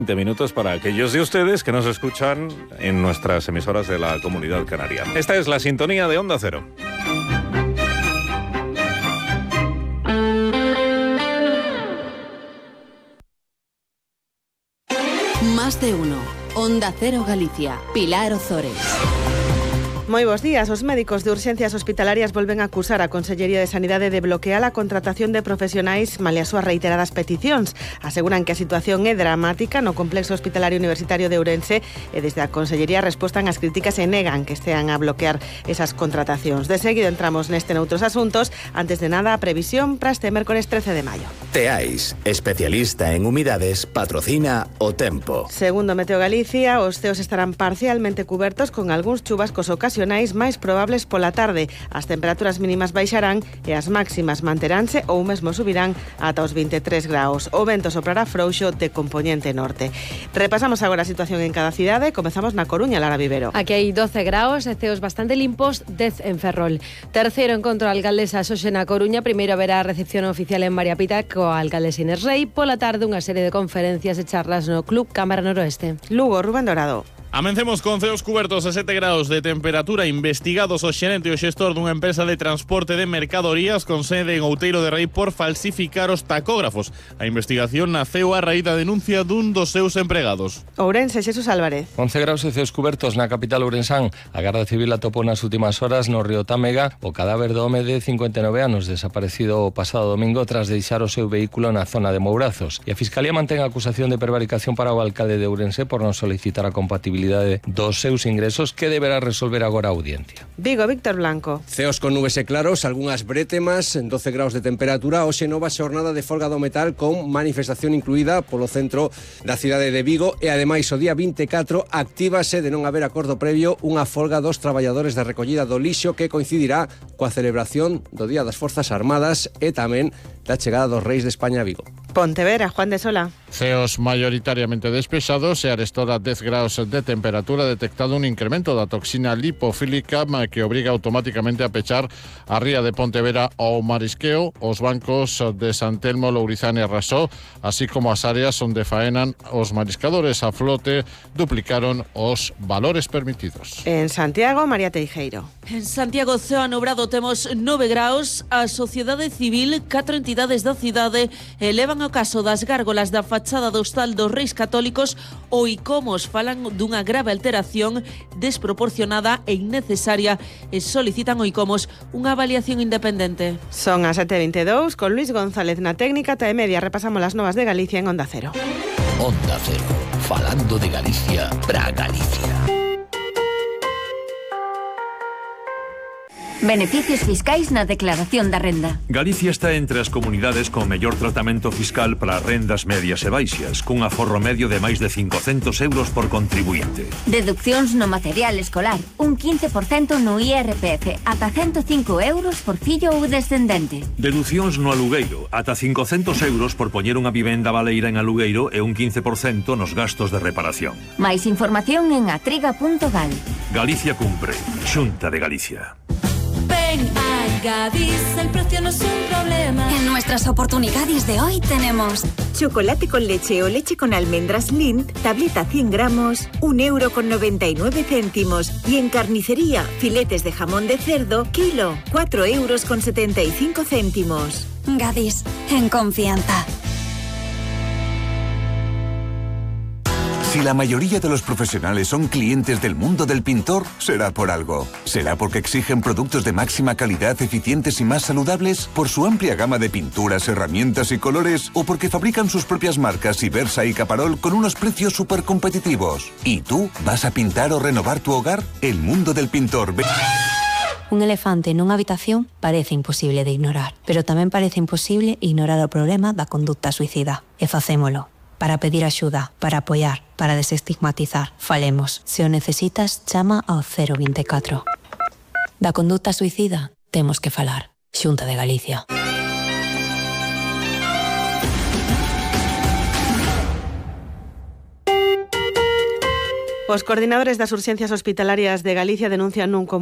20 minutos para aquellos de ustedes que nos escuchan en nuestras emisoras de la Comunidad Canaria. Esta es la sintonía de Onda Cero. Más de uno. Onda Cero Galicia. Pilar Ozores. Moi bos días. Os médicos de urxencias hospitalarias volven a acusar a Consellería de Sanidade de bloquear a contratación de profesionais malia as súas reiteradas peticións. Aseguran que a situación é dramática no complexo hospitalario universitario de Ourense e desde a Consellería respostan as críticas e negan que estean a bloquear esas contratacións. De seguido entramos neste noutros asuntos. Antes de nada, a previsión para este mércores 13 de maio. Teais, especialista en humidades, patrocina o tempo. Segundo Meteo Galicia, os ceos estarán parcialmente cubertos con algúns chubascos ocasionais máis probables pola tarde. As temperaturas mínimas baixarán e as máximas manteránse ou mesmo subirán ata os 23 graus. O vento soprará frouxo de compoñente norte. Repasamos agora a situación en cada cidade. Comezamos na Coruña, Lara Vivero. Aquí hai 12 graus e ceos bastante limpos, 10 en Ferrol. Terceiro encontro alcaldesa hoxe na Coruña. Primeiro haberá a recepción oficial en María Pita coa alcaldesa Inés Rei. Pola tarde unha serie de conferencias e charlas no Club Cámara Noroeste. Lugo, Rubén Dorado. Amencemos con ceos cubertos a 7 graus de temperatura. Investigados o xerente e o xestor dunha empresa de transporte de mercadorías con sede en Outeiro de Rei por falsificar os tacógrafos. A investigación naceu a raíz da denuncia dun dos seus empregados. Ourense, Xesús Álvarez. 11 graus e ceos cubertos na capital ourensán. A Garda Civil atopou nas últimas horas no río Támega o cadáver do home de 59 anos desaparecido o pasado domingo tras deixar o seu vehículo na zona de Mourazos. E a Fiscalía mantén a acusación de prevaricación para o alcalde de Ourense por non solicitar a compatibilidade dos seus ingresos que deberá resolver agora a audiencia. Vigo, Víctor Blanco. Ceos con nubes e claros, algunhas brétemas, 12 graus de temperatura. Hoxe nova xornada de folga do metal con manifestación incluída polo centro da cidade de Vigo e ademais o día 24 actívase, de non haber acordo previo, unha folga dos traballadores de recollida do lixo que coincidirá coa celebración do Día das Forzas Armadas e tamén da chegada dos Reis de España a Vigo. Pontevedra, Juan de Sola. Ceos maioritariamente despexados e arestora 10 graus de temperatura. Detectado un incremento da toxina lipofílica que obriga automáticamente a pechar a ría de Pontevedra ao marisqueo, os bancos de San Telmo, Lourizán e Rasó, así como as áreas onde faenan os mariscadores a flote, duplicaron os valores permitidos. En Santiago, María Teijeiro. En Santiago, ceo anubrado, temos 9 graus. A sociedade civil, 4 entidades da cidade elevan o caso das gárgolas da fachada do hostal dos Reis Católicos. O ICOMOS falan dunha grave alteración desproporcionada e innecesaria e solicitan o ICOMOS unha avaliación independente. Son as 7:22 con Luis González na técnica. E media repasamos las novas de Galicia en Onda Cero. Onda Cero, falando de Galicia para Galicia. Beneficios fiscais na declaración da renda. Galicia está entre as comunidades con mellor tratamento fiscal para rendas medias e baixas, cun aforro medio de máis de 500 euros por contribuinte. Deduccións no material escolar, un 15% no IRPF, ata 105 euros por fillo ou descendente. Deducións no alugueiro, ata 500 euros por poñer unha vivenda baleira en alugueiro e un 15% nos gastos de reparación. Máis información en atriga.gal. Galicia cumpre. Xunta de Galicia. Ven a Gadis, el precio no es un problema. En nuestras oportunidades de hoy tenemos chocolate con leche o leche con almendras Lindt, tableta 100 gramos, 1,99 €. Y en carnicería, filetes de jamón de cerdo, kilo, 4,75 €. Gadis, en confianza. Si la mayoría de los profesionales son clientes del mundo del pintor, será por algo. ¿Será porque exigen productos de máxima calidad, eficientes y más saludables? ¿Por su amplia gama de pinturas, herramientas y colores? ¿O porque fabrican sus propias marcas Ibersa y Caparol con unos precios súper competitivos? ¿Y tú vas a pintar o renovar tu hogar? El mundo del pintor. Un elefante nunha habitación parece imposible de ignorar, pero tamén parece imposible ignorar o problema da conducta suicida. E facémolo. Para pedir axuda, para apoiar, para desestigmatizar. Falemos. Se o necesitas, chama ao 024. Da conduta suicida, temos que falar. Xunta de Galicia. Os coordinadores das urxencias hospitalarias de Galicia denuncian nun